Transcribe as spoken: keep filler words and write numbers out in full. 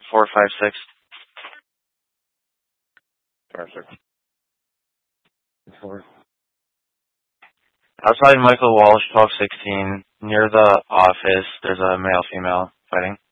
four five six. Perfect. Four. Outside Michael Walsh, twelve sixteen, near the office, there's a male-female fighting.